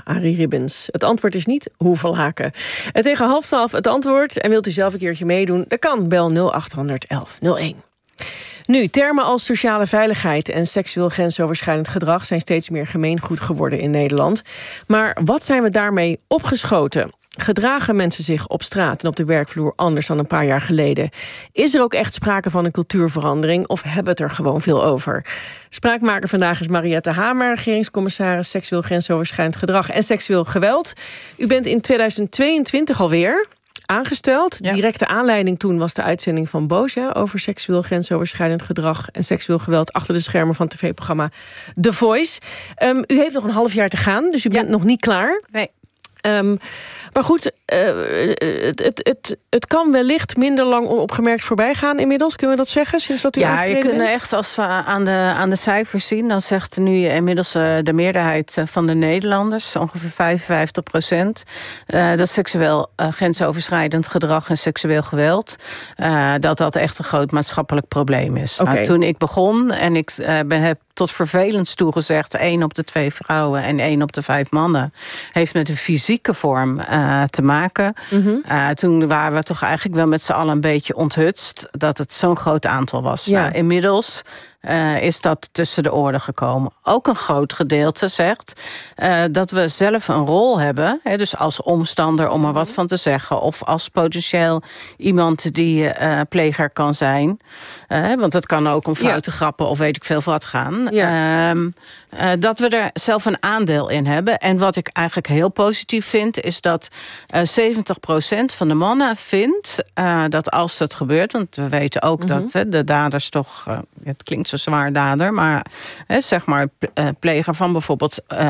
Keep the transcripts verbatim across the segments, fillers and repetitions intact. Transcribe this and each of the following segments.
Arie Ribbens. Het antwoord is niet hoeveel haken. En tegen half twaalf het antwoord. En wilt u zelf een keertje meedoen? Dat kan. Bel nul acht honderd elf nul één. Nu, termen als sociale veiligheid en seksueel grensoverschrijdend gedrag zijn steeds meer gemeengoed geworden in Nederland. Maar wat zijn we daarmee opgeschoten? Gedragen mensen zich op straat en op de werkvloer anders dan een paar jaar geleden? Is er ook echt sprake van een cultuurverandering of hebben we het er gewoon veel over? Spraakmaker vandaag is Mariette Hamer, regeringscommissaris seksueel grensoverschrijdend gedrag en seksueel geweld. U bent in tweeduizend tweeëntwintig alweer aangesteld. Ja. Directe aanleiding toen was de uitzending van Boosje over seksueel grensoverschrijdend gedrag en seksueel geweld achter de schermen van tv-programma The Voice. Um, u heeft nog een half jaar te gaan, dus u bent ja. nog niet klaar. Nee. Um, maar goed, uh, het, het, het, het kan wellicht minder lang onopgemerkt voorbij gaan inmiddels. Kunnen we dat zeggen, sinds dat u ja, je kunt bent? echt, als we aan de, aan de cijfers zien, dan zegt nu inmiddels uh, de meerderheid van de Nederlanders, ongeveer vijfenvijftig procent, uh, dat seksueel uh, grensoverschrijdend gedrag en seksueel geweld, uh, dat dat echt een groot maatschappelijk probleem is. Okay. Nou, toen ik begon, en ik uh, ben, heb tot vervelend toe gezegd, één op de twee vrouwen en één op de vijf mannen heeft met een fysieke vorm uh, te maken. Mm-hmm. Uh, toen waren we toch eigenlijk wel met z'n allen een beetje onthutst dat het zo'n groot aantal was. Ja. Uh, inmiddels Uh, is dat tussen de oren gekomen. Ook een groot gedeelte zegt uh, dat we zelf een rol hebben. Hè, dus als omstander om er wat van te zeggen. Of als potentieel iemand die uh, pleger kan zijn. Uh, want het kan ook om foute ja. grappen of weet ik veel wat gaan. Ja. Uh, uh, dat we er zelf een aandeel in hebben. En wat ik eigenlijk heel positief vind, is dat uh, zeventig procent van de mannen vindt uh, dat als het gebeurt, want we weten ook mm-hmm. dat hè, de daders toch, uh, het klinkt zo zwaar dader, maar hè, zeg maar pleger van bijvoorbeeld uh,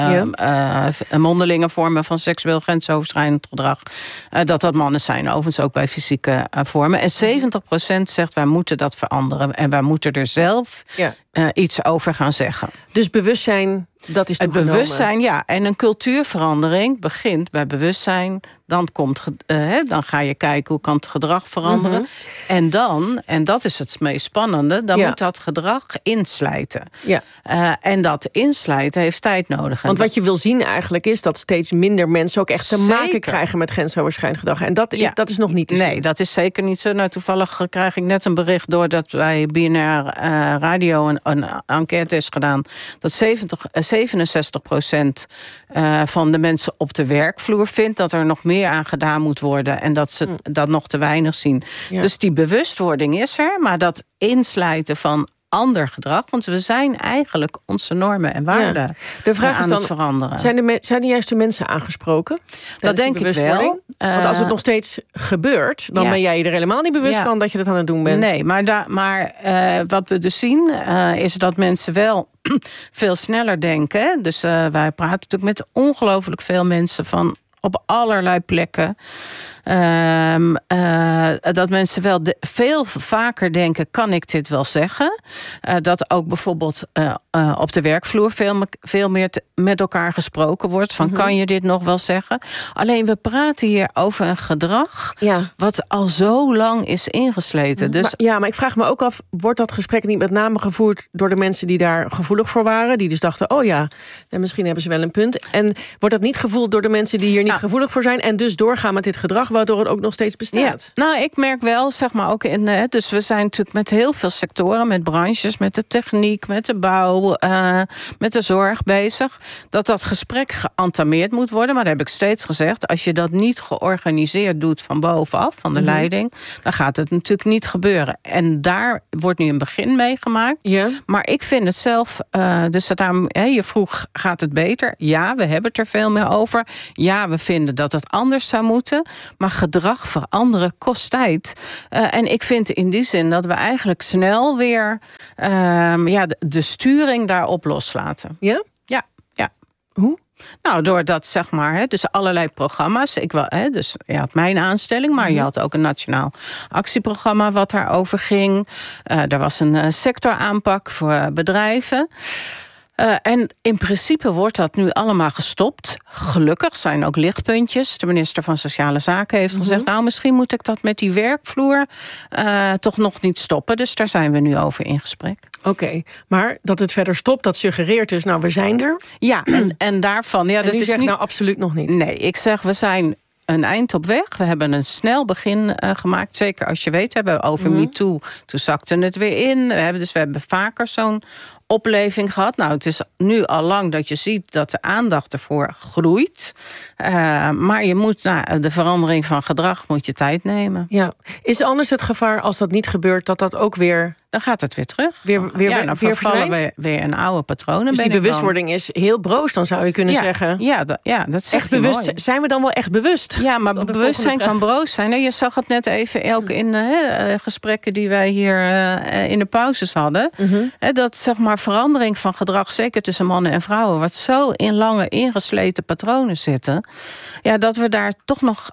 ja. uh, mondelinge vormen van seksueel grensoverschrijdend gedrag, uh, dat dat mannen zijn, overigens ook bij fysieke uh, vormen. En zeventig procent zegt wij moeten dat veranderen en wij moeten er zelf ja. uh, iets over gaan zeggen. Dus bewustzijn, dat is toegenomen. Het bewustzijn, ja. En een cultuurverandering begint bij bewustzijn. Dan, komt, uh, dan ga je kijken hoe kan het gedrag veranderen. Mm-hmm. En dan, en dat is het meest spannende, dan ja. moet dat gedrag inslijten. Ja. Uh, en dat inslijten heeft tijd nodig. Want wat je wil zien eigenlijk is dat steeds minder mensen ook echt te zeker. maken krijgen met grensoverschrijdend gedrag. En dat, ja. dat is nog niet te Nee, zien. dat is zeker niet zo. Nou, toevallig krijg ik net een bericht door dat bij B N R uh, Radio een, een enquête is gedaan. Dat zeventig, zevenenzestig procent uh, van de mensen op de werkvloer vindt dat er nog meer aan gedaan moet worden en dat ze mm. dat nog te weinig zien. Ja. Dus die bewustwording is er, maar dat inslijten van ander gedrag, want we zijn eigenlijk onze normen en waarden ja. de vraag aan is dan, het veranderen. Zijn, de me- zijn de juiste mensen aangesproken? Dat denk ik wel. Want als het nog steeds gebeurt, dan ja. ben jij er helemaal niet bewust ja. van dat je dat aan het doen bent. Nee, maar, da- maar uh, wat we dus zien uh, is dat mensen wel veel sneller denken. Dus uh, wij praten natuurlijk met ongelooflijk veel mensen van op allerlei plekken. Um, uh, dat mensen wel de, veel vaker denken, kan ik dit wel zeggen? Uh, dat ook bijvoorbeeld uh, uh, op de werkvloer veel, me, veel meer te, met elkaar gesproken wordt. Van, mm-hmm. kan je dit nog wel zeggen? Alleen, we praten hier over een gedrag ja. wat al zo lang is ingesleten. Dus, maar, ja, maar ik vraag me ook af, wordt dat gesprek niet met name gevoerd door de mensen die daar gevoelig voor waren? Die dus dachten, oh ja, en misschien hebben ze wel een punt. En wordt dat niet gevoeld door de mensen die hier niet ja. gevoelig voor zijn en dus doorgaan met dit gedrag, waardoor het ook nog steeds bestaat? Ja. Nou, ik merk wel, zeg maar ook in, dus we zijn natuurlijk met heel veel sectoren, met branches, met de techniek, met de bouw, uh, met de zorg bezig, dat dat gesprek geantameerd moet worden. Maar dat heb ik steeds gezegd, als je dat niet georganiseerd doet van bovenaf, van de mm-hmm. leiding, dan gaat het natuurlijk niet gebeuren. En daar wordt nu een begin mee gemaakt. Ja. Maar ik vind het zelf, uh, dus dat daar, hè, je vroeg, gaat het beter? Ja, we hebben het er veel meer over. Ja, we vinden dat het anders zou moeten. Maar gedrag veranderen kost tijd. Uh, en ik vind in die zin dat we eigenlijk snel weer uh, ja, de, de sturing daarop loslaten. Ja? Ja, ja. Hoe? Nou, doordat, zeg maar, hè, dus allerlei programma's. Ik wel, hè, dus je had mijn aanstelling, maar je had ook een nationaal actieprogramma wat daarover ging. Uh, er was een uh, sectoraanpak voor uh, bedrijven. Uh, en in principe wordt dat nu allemaal gestopt. Gelukkig zijn ook lichtpuntjes. De minister van Sociale Zaken heeft mm-hmm. gezegd... nou, misschien moet ik dat met die werkvloer uh, toch nog niet stoppen. Dus daar zijn we nu over in gesprek. Oké, okay, maar dat het verder stopt, dat suggereert dus... nou, we zijn er. Ja, en, en daarvan... Ja, en dat u is zegt niet... nou absoluut nog niet. Nee, ik zeg, we zijn... een eind op weg. We hebben een snel begin uh, gemaakt. Zeker als je weet, hebben we over mm-hmm. MeToo. Toen zakte het weer in. We hebben, dus we hebben vaker zo'n opleving gehad. Nou, het is nu al lang dat je ziet dat de aandacht ervoor groeit. Uh, maar je moet, nou, de verandering van gedrag moet je tijd nemen. Ja. Is anders het gevaar als dat niet gebeurt, dat dat ook weer... Dan gaat het weer terug. Weer, weer, ja, dan weer vervallen we weer een oude patroon. Dus die bewustwording is heel broos, dan zou je kunnen ja, zeggen. Ja, dat, ja, dat echt bewust. Mooi. Zijn we dan wel echt bewust? Ja, maar bewustzijn kan broos zijn. Je zag het net even ook in uh, gesprekken die wij hier uh, in de pauzes hadden. Mm-hmm. Dat zeg maar verandering van gedrag, zeker tussen mannen en vrouwen, wat zo in lange ingesleten patronen zitten. Ja, dat we daar toch nog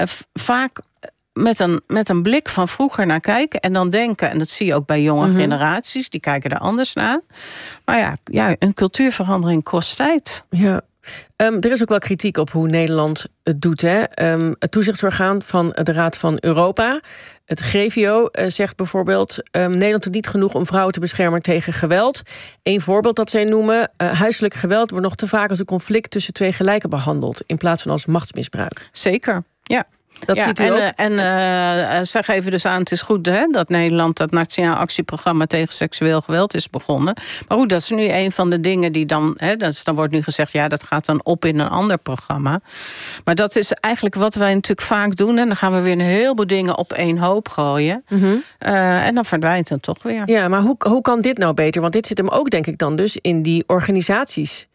vaak met een, met een blik van vroeger naar kijken en dan denken, en dat zie je ook bij jonge mm-hmm. generaties, die kijken er anders naar. Maar ja, ja, een cultuurverandering kost tijd. Ja. Um, er is ook wel kritiek op hoe Nederland het doet. Hè? Um, het toezichtsorgaan van de Raad van Europa, het Grevio, uh, zegt bijvoorbeeld... Um, Nederland doet niet genoeg om vrouwen te beschermen tegen geweld. Eén voorbeeld dat zij noemen, uh, huiselijk geweld wordt nog te vaak als een conflict tussen twee gelijken behandeld, in plaats van als machtsmisbruik. Zeker, ja. Dat ja, ziet u en, ook. En uh, zij geven dus aan, het is goed hè, dat Nederland dat Nationaal Actieprogramma tegen seksueel geweld is begonnen. Maar goed, dat is nu een van de dingen die dan, hè, dat is, dan wordt nu gezegd, ja, dat gaat dan op in een ander programma. Maar dat is eigenlijk wat wij natuurlijk vaak doen. En dan gaan we weer een heleboel dingen op één hoop gooien. Mm-hmm. Uh, en dan verdwijnt het toch weer. Ja, maar hoe, hoe kan dit nou beter? Want dit zit hem ook, denk ik dan dus, in die organisaties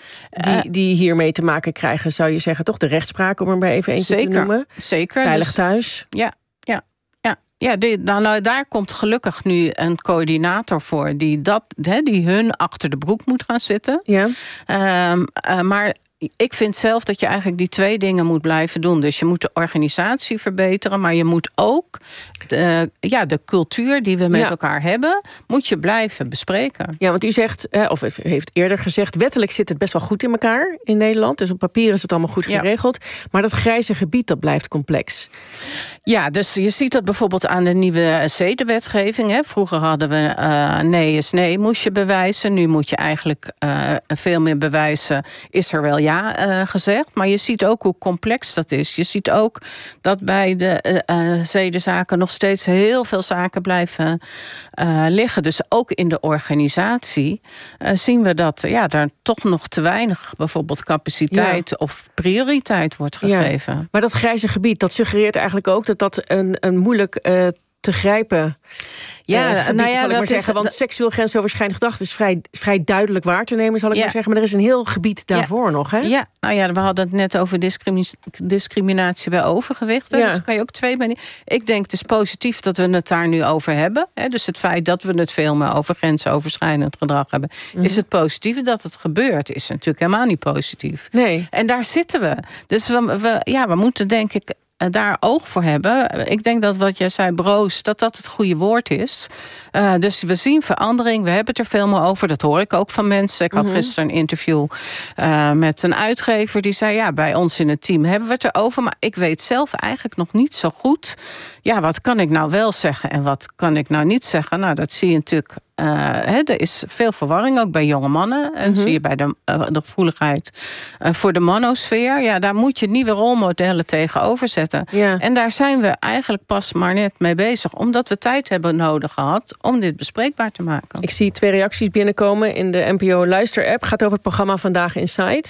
Die, die hiermee te maken krijgen, zou je zeggen, toch? De rechtspraak, om er maar even eentje zeker, te noemen. Zeker. Veilig dus, thuis. Ja, ja, ja. ja die, nou, nou, daar komt gelukkig nu een coördinator voor die, dat, hè, die hun achter de broek moet gaan zitten. Ja. Um, uh, maar ik vind zelf dat je eigenlijk die twee dingen moet blijven doen. Dus je moet de organisatie verbeteren, maar je moet ook de, ja, de cultuur die we met ja. elkaar hebben, moet je blijven bespreken. Ja, want u zegt, of heeft eerder gezegd, wettelijk zit het best wel goed in elkaar in Nederland. Dus op papier is het allemaal goed geregeld. Ja. Maar dat grijze gebied, dat blijft complex. Ja, dus je ziet dat bijvoorbeeld aan de nieuwe zedenwetgeving. Hè. Vroeger hadden we uh, nee is nee, moest je bewijzen. Nu moet je eigenlijk uh, veel meer bewijzen, is er wel ja uh, gezegd. Maar je ziet ook hoe complex dat is. Je ziet ook dat bij de uh, uh, zedenzaken nog steeds heel veel zaken blijven uh, liggen. Dus ook in de organisatie uh, zien we dat ja, daar toch nog te weinig bijvoorbeeld capaciteit ja. of prioriteit wordt gegeven. Ja. Maar dat grijze gebied, dat suggereert eigenlijk ook dat dat een, een moeilijk uh, te grijpen ja, uh, gebied, nou ja, zal ik maar zeggen. Want dat, seksueel grensoverschrijdend gedrag is vrij, vrij duidelijk waar te nemen, zal ik ja. maar zeggen. Maar er is een heel gebied daarvoor ja. nog, hè? Ja, nou ja, we hadden het net over discrimi- discriminatie bij overgewicht. Ja. Dus kan je ook twee manieren. Ik denk het is positief dat we het daar nu over hebben. Hè. Dus het feit dat we het veel meer over grensoverschrijdend gedrag hebben, mm-hmm. is het positieve. Dat het gebeurt, is natuurlijk helemaal niet positief. Nee. En daar zitten we. Dus we, we, ja, we moeten denk ik daar oog voor hebben. Ik denk dat wat jij zei, broos, dat dat het goede woord is. Uh, dus we zien verandering, we hebben het er veel meer over. Dat hoor ik ook van mensen. Ik had mm-hmm. gisteren een interview uh, met een uitgever die zei, ja, bij ons in het team hebben we het erover, maar ik weet zelf eigenlijk nog niet zo goed. Ja, wat kan ik nou wel zeggen en wat kan ik nou niet zeggen? Nou, dat zie je natuurlijk. Uh, he, er is veel verwarring, ook bij jonge mannen. En mm-hmm. zie je bij de, uh, de gevoeligheid uh, voor de manosfeer. Ja, daar moet je nieuwe rolmodellen tegenover zetten. Ja. En daar zijn we eigenlijk pas maar net mee bezig. Omdat we tijd hebben nodig gehad om dit bespreekbaar te maken. Ik zie twee reacties binnenkomen in de N P O Luister-app. Gaat over het programma Vandaag Inside.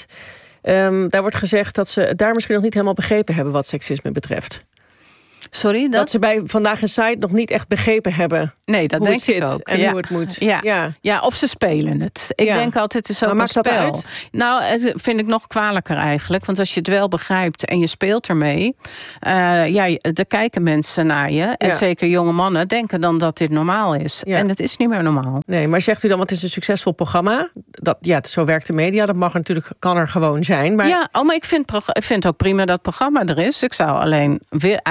Um, daar wordt gezegd dat ze daar misschien nog niet helemaal begrepen hebben wat seksisme betreft. Sorry, dat? dat ze bij Vandaag Inside nog niet echt begrepen hebben. Nee, dat hoe denk het zit ik ook. En ja. hoe het moet. Ja. Ja. ja, of ze spelen het. Ik ja. denk altijd, het is ook maar een spel. Maakt dat uit? Nou, dat vind ik nog kwalijker eigenlijk. Want als je het wel begrijpt en je speelt ermee, Uh, ja, er kijken mensen naar je. En ja. zeker jonge mannen denken dan dat dit normaal is. Ja. En het is niet meer normaal. Nee, maar zegt u dan, want het is een succesvol programma. Dat, ja, zo werkt de media. Dat mag er natuurlijk, kan er gewoon zijn. Maar ja, oh, maar ik vind, ik vind ook prima dat het programma er is. Ik zou alleen weer eigenlijk hopen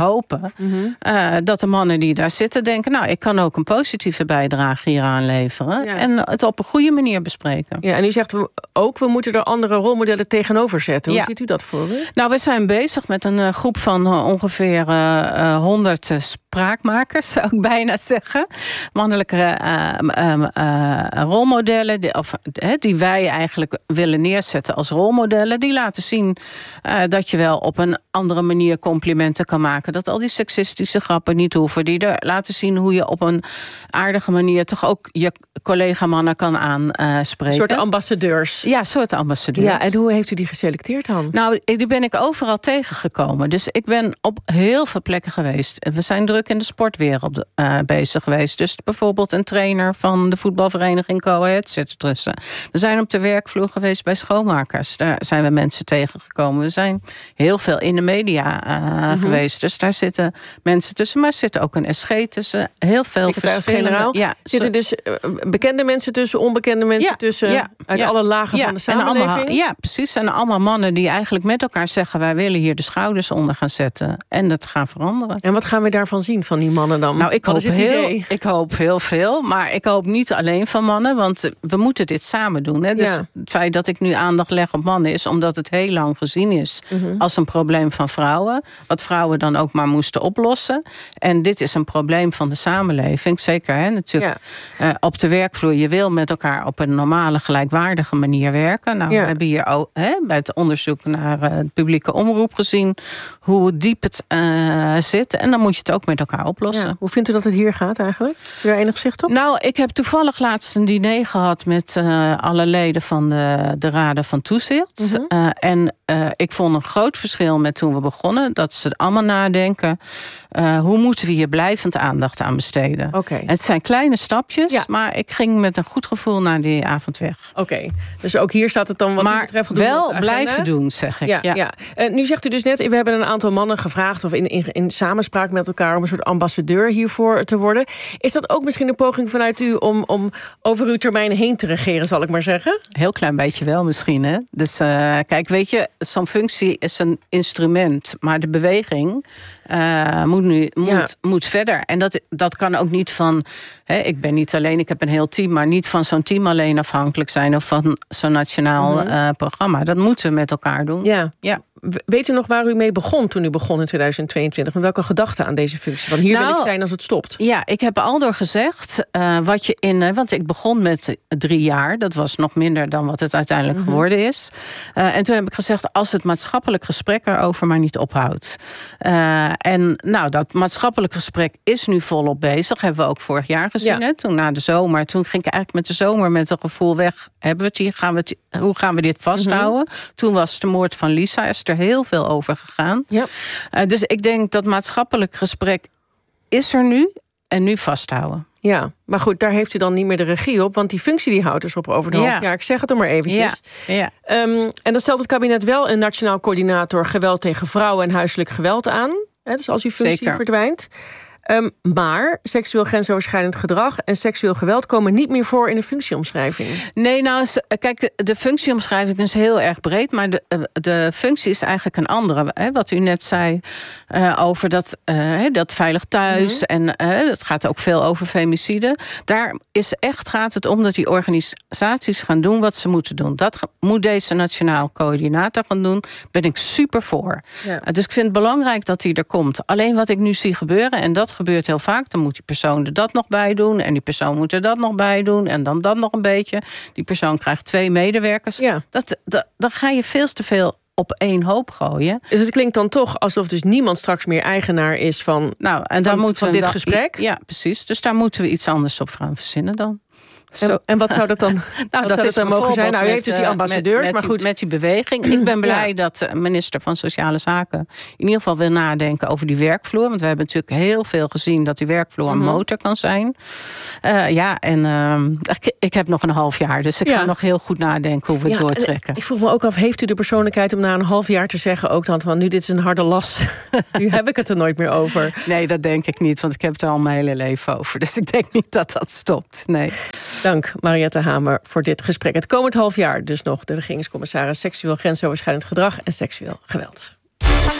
hopen mm-hmm. uh, dat de mannen die daar zitten denken, nou, ik kan ook een positieve bijdrage hieraan leveren. Ja. En het op een goede manier bespreken. Ja, en u zegt ook, we moeten er andere rolmodellen tegenover zetten. Hoe ja. ziet u dat voor u? Nou, we zijn bezig met een uh, groep van uh, ongeveer honderd uh, uh, spraakmakers, zou ik bijna zeggen. Mannelijke uh, uh, uh, rolmodellen, die, of, uh, die wij eigenlijk willen neerzetten als rolmodellen. Die laten zien uh, dat je wel op een andere manier complimenten kan maken. Dat al die seksistische grappen niet hoeven. Die er laten zien hoe je op een aardige manier toch ook je collega-mannen kan aanspreken. Een soort ambassadeurs. Ja, soort ambassadeurs. Ja, en hoe heeft u die geselecteerd dan? Nou, die ben ik overal tegengekomen. Dus ik ben op heel veel plekken geweest. We zijn druk in de sportwereld uh, bezig geweest. Dus bijvoorbeeld een trainer van de voetbalvereniging Go Ahead zit ertussen. We zijn op de werkvloer geweest bij schoonmakers. Daar zijn we mensen tegengekomen. We zijn heel veel in de media uh, mm-hmm. geweest. Dus daar zitten mensen tussen. Maar er zit ook een S G tussen. Heel veel secretaris-generaal. Ja, zitten dus uh, bekende mensen tussen, onbekende mensen ja, tussen. Ja, uit ja, alle lagen ja, van de samenleving. Allemaal, ja, precies. En allemaal mannen die eigenlijk met elkaar zeggen, wij willen hier de schouders onder gaan zetten. En dat gaan veranderen. En wat gaan we daarvan zien, van die mannen dan? Nou, ik hoop, heel, ik hoop heel veel. Maar ik hoop niet alleen van mannen. Want we moeten dit samen doen. Hè? Dus ja. het feit dat ik nu aandacht leg op mannen is omdat het heel lang gezien is mm-hmm. als een probleem van vrouwen. Wat vrouwen dan ook maar moesten oplossen. En dit is een probleem van de samenleving. Zeker, hè, natuurlijk. Ja. Uh, op de werkvloer, je wil met elkaar op een normale, gelijkwaardige manier werken. Nou, ja. we hebben hier ook hè, bij het onderzoek naar uh, de publieke omroep gezien hoe diep het uh, zit. En dan moet je het ook met elkaar oplossen. Ja. Hoe vindt u dat het hier gaat eigenlijk? Heb je daar enig zicht op? Nou, ik heb toevallig laatst een diner gehad met uh, alle leden van de, de Raden van Toezicht. Mm-hmm. Uh, en uh, ik vond een groot verschil met toen we begonnen. Dat ze allemaal nadenken. Uh, hoe moeten we hier blijvend aandacht aan besteden? Okay. Het zijn kleine stapjes, ja. maar ik ging met een goed gevoel naar die avond weg. Oké, okay. Dus ook hier staat het dan wat maar u betreft wel blijven doen, zeg ik. Ja, ja. Ja. Uh, nu zegt u dus net, we hebben een aantal mannen gevraagd of in, in, in samenspraak met elkaar om een soort ambassadeur hiervoor te worden. Is dat ook misschien een poging vanuit u om, om over uw termijn heen te regeren, zal ik maar zeggen? Heel klein beetje wel misschien, hè. Dus uh, kijk, weet je, zo'n functie is een instrument, maar de beweging Uh, moet nu moet, ja. moet verder. En dat, dat kan ook niet van, hè, ik ben niet alleen, ik heb een heel team, maar niet van zo'n team alleen afhankelijk zijn of van zo'n nationaal mm-hmm. uh, programma. Dat moeten we met elkaar doen. Ja. Ja. Weet u nog waar u mee begon toen u begon in tweeduizend tweeëntwintig? Met welke gedachten aan deze functie? Want hier nou, wil ik zijn als het stopt. Ja, ik heb Aldoor gezegd, uh, wat je in, uh, want ik begon met drie jaar. Dat was nog minder dan wat het uiteindelijk mm-hmm. geworden is. Uh, en toen heb ik gezegd, als het maatschappelijk gesprek erover maar niet ophoudt. Uh, en nou, dat maatschappelijk gesprek is nu volop bezig. Hebben we ook vorig jaar gezien. Ja. Hè? Toen na de zomer. Toen ging ik eigenlijk met de zomer met een gevoel weg. Hebben we het hier? Gaan we het, hoe gaan we dit vasthouden? Mm-hmm. Toen was de moord van Lisa. Is er heel veel over gegaan. Ja. Uh, dus ik denk dat maatschappelijk gesprek is er nu. En nu vasthouden. Ja, maar goed, daar heeft u dan niet meer de regie op. Want die functie die houdt dus op over een ja. half jaar. Ik zeg het er maar eventjes. Ja. Ja. Um, en dan stelt het kabinet wel een nationaal coördinator geweld tegen vrouwen en huiselijk geweld aan. Hè, dus als die functie Zeker. verdwijnt. Um, maar seksueel grensoverschrijdend gedrag en seksueel geweld komen niet meer voor in de functieomschrijving. Nee, nou, kijk, de functieomschrijving is heel erg breed, maar de, de functie is eigenlijk een andere. Hè, wat u net zei uh, over dat, uh, dat veilig thuis mm-hmm. en uh, het gaat ook veel over femicide. Daar is echt, gaat het om dat die organisaties gaan doen wat ze moeten doen. Dat moet deze nationaal coördinator gaan doen. Ben ik super voor. Ja. Uh, dus ik vind het belangrijk dat die er komt. Alleen wat ik nu zie gebeuren, en dat gebeurt heel vaak, dan moet die persoon er dat nog bij doen en die persoon moet er dat nog bij doen en dan dat nog een beetje. Die persoon krijgt twee medewerkers. Ja. Dat, dat, dan ga je veel te veel op één hoop gooien. Dus het klinkt dan toch alsof dus niemand straks meer eigenaar is van, nou, en dan van, moeten van we dit dan, gesprek? Ja, precies. Dus daar moeten we iets anders op gaan verzinnen dan. En, en wat zou dat dan, nou, wat dat zou is dan mogen zijn? Nou, u heeft dus die ambassadeurs, met, met maar goed. Die, met die beweging. Ik ben blij ja. dat de minister van Sociale Zaken in ieder geval wil nadenken over die werkvloer. Want we hebben natuurlijk heel veel gezien dat die werkvloer een motor kan zijn. Uh, ja, en uh, ik, ik heb nog een half jaar, dus ik ja. ga nog heel goed nadenken hoe we ja, het doortrekken. Ik vroeg me ook af, heeft u de persoonlijkheid om na een half jaar te zeggen ook dan van, nu dit is een harde last. Nu heb ik het er nooit meer over. Nee, dat denk ik niet, want ik heb het er al mijn hele leven over. Dus ik denk niet dat dat stopt, nee. Dank, Mariette Hamer, voor dit gesprek. Het komend half jaar dus nog de regeringscommissaris seksueel grensoverschrijdend gedrag en seksueel geweld.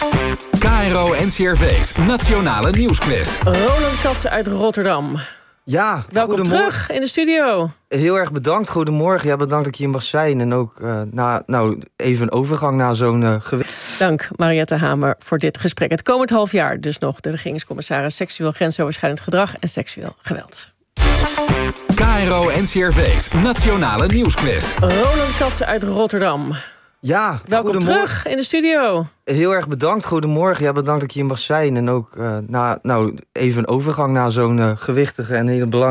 K R O N C R V's Nationale Nieuwsquiz. Roland Katsen uit Rotterdam. Ja, welkom terug in de studio. Heel erg bedankt, goedemorgen. Ja, bedankt dat ik hier mag zijn. En ook uh, na, nou, even een overgang naar zo'n uh, gewicht. Dank, Mariette Hamer, voor dit gesprek. Het komend half jaar dus nog de regeringscommissaris seksueel grensoverschrijdend gedrag en seksueel geweld. K R O N C R V's Nationale Nieuwsquiz. Roland Katsen uit Rotterdam. Ja, welkom terug in de studio. Heel erg bedankt, goedemorgen. Ja, bedankt dat ik hier mag zijn. En ook uh, na, nou, even een overgang naar zo'n uh, gewichtige en hele belangrijke